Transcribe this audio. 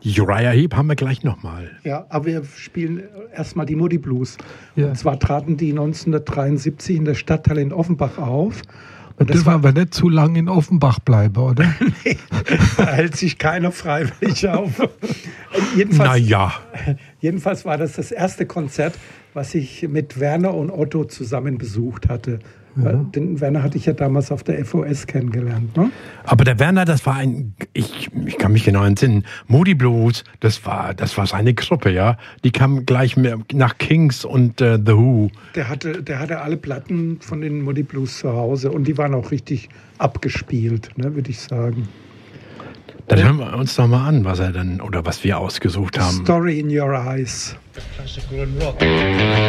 Uriah Heep haben wir gleich nochmal. Ja, aber wir spielen erstmal die Moody Blues. Ja. Und zwar traten die 1973 in der Stadthalle in Offenbach auf. Und das war aber nicht zu lange in Offenbach bleiben, oder? Nee, da hält sich keiner freiwillig auf. Jedenfalls war das erste Konzert, was ich mit Werner und Otto zusammen besucht hatte. Den Werner hatte ich ja damals auf der FOS kennengelernt. Ne? Aber der Werner, das war ich kann mich genau entsinnen, Moody Blues, das war seine Gruppe, ja. Die kam gleich nach Kings und The Who. Der hatte alle Platten von den Moody Blues zu Hause und die waren auch richtig abgespielt, ne, würde ich sagen. Dann hören wir uns doch mal an, was wir ausgesucht haben. Story in Your Eyes. Classical and rock.